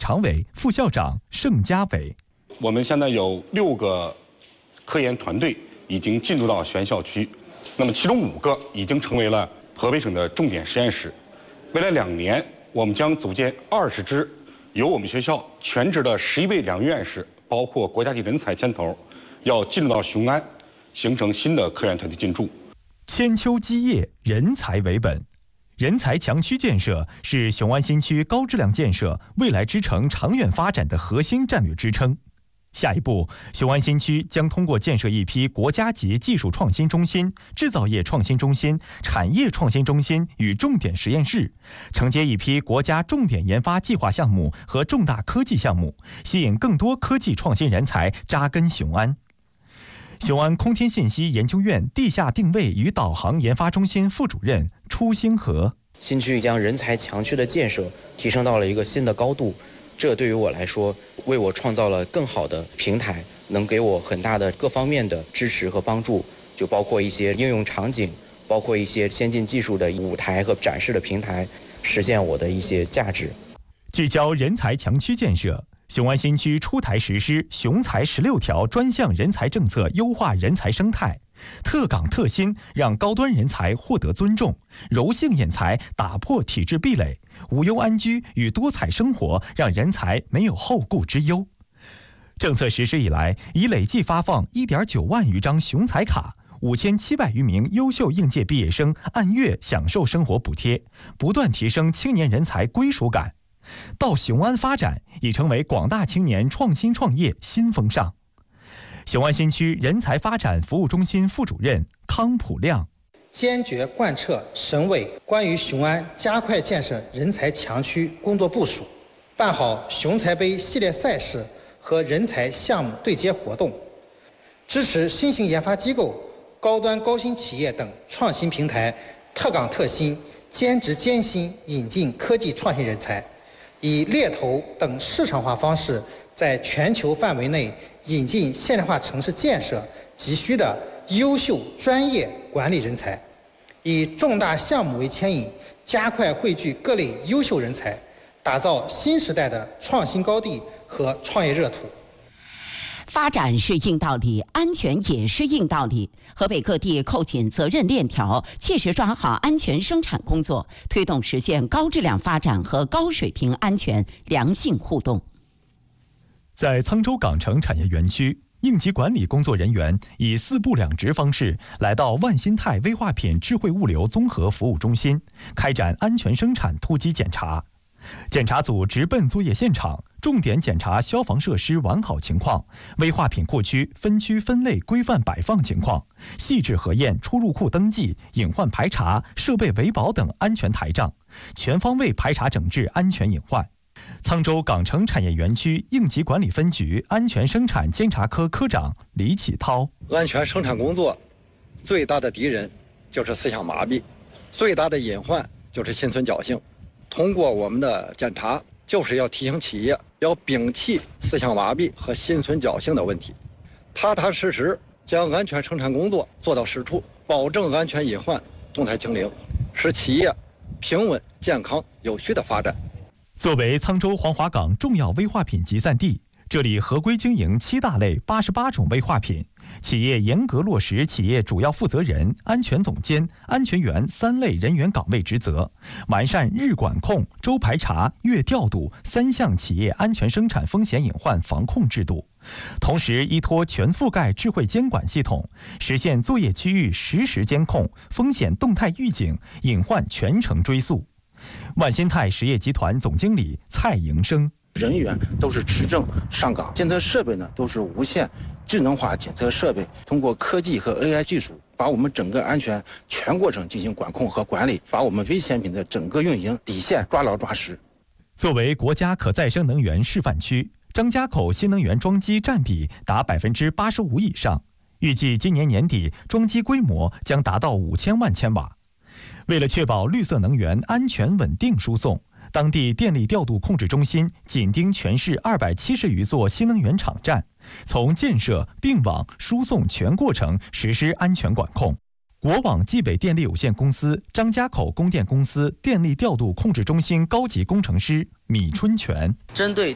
常委、副校长盛家伟。 我们现在有6个科研团队已经进入到原校区，那么其中5个已经成为了河北省的重点实验室。未来2年，我们将组建20支由我们学校全职的11位两院士，包括国家级人才牵头，要进入到雄安，形成新的科研团队进驻。 千秋基业，人才为本。人才强区建设是雄安新区高质量建设、未来之城长远发展的核心战略支撑。下一步，雄安新区将通过建设一批国家级技术创新中心、制造业创新中心、产业创新中心与重点实验室，承接一批国家重点研发计划项目和重大科技项目，吸引更多科技创新人才扎根雄安。雄安空天信息研究院地下定位与导航研发中心副主任初星河： 新区将人才强区的建设提升到了一个新的高度，这对于我来说，为我创造了更好的平台，能给我很大的各方面的支持和帮助，就包括一些应用场景，包括一些先进技术的舞台和展示的平台，实现我的一些价值。 聚焦人才强区建设，雄安新区出台实施雄才16条专项人才政策，优化人才生态，特岗特薪让高端人才获得尊重，柔性引才打破体制壁垒，无忧安居与多彩生活让人才没有后顾之忧。政策实施以来，已累计发放1.9万余张雄才卡，5700余名优秀应届毕业生按月享受生活补贴，不断提升青年人才归属感。到雄安发展已成为广大青年创新创业新风尚。雄安新区人才发展服务中心副主任康普亮： 坚决贯彻省委关于雄安加快建设人才强区工作部署，办好雄才杯系列赛事和人才项目对接活动，支持新型研发机构、高端高新企业等创新平台特岗特薪、兼职兼薪引进科技创新人才，以猎头等市场化方式，在全球范围内引进现代化城市建设急需的优秀专业管理人才，以重大项目为牵引，加快汇聚各类优秀人才，打造新时代的创新高地和创业热土。 发展是硬道理，安全也是硬道理。河北各地扣紧责任链条，切实抓好安全生产工作，推动实现高质量发展和高水平安全良性互动。 在沧州港城产业园区，应急管理工作人员以4部2职方式来到万新泰危化品智慧物流综合服务中心，开展安全生产突击检查。检查组直奔作业现场，重点检查消防设施完好情况，危化品库区分区分类规范摆放情况，细致核验出入库登记、隐患排查、设备维保等安全台账，全方位排查整治安全隐患。沧州港城产业园区应急管理分局安全生产监察科科长李启涛： 安全生产工作最大的敌人就是思想麻痹，最大的隐患就是心存侥幸。通过我们的检查，就是要提醒企业要摒弃思想麻痹和心存侥幸的问题，踏踏实实将安全生产工作做到实处，保证安全隐患动态清零，使企业平稳、健康、有序的发展。 作为沧州黄骅港重要危化品集散地，这里合规经营7大类88种危化品，企业严格落实企业主要负责人、安全总监、安全员3类人员岗位职责，完善日管控、周排查、月调度3项企业安全生产风险隐患防控制度。同时依托全覆盖智慧监管系统，实现作业区域实时监控、风险动态预警、隐患全程追溯。万新泰实业集团总经理蔡营生： 人员都是持证上岗，检测设备呢都是无线智能化检测设备，通过科技和 AI 技术，把我们整个安全全过程进行管控和管理，把我们危险品的整个运营底线抓牢抓实。 作为国家可再生能源示范区，张家口新能源装机占比达85%以上，预计今年年底装机规模将达到5000万千瓦。为了确保绿色能源安全稳定输送，当地电力调度控制中心紧盯全市270余座新能源场站，从建设、并网、输送全过程实施安全管控。国网冀北电力有限公司张家口供电公司电力调度控制中心高级工程师米春全： 针对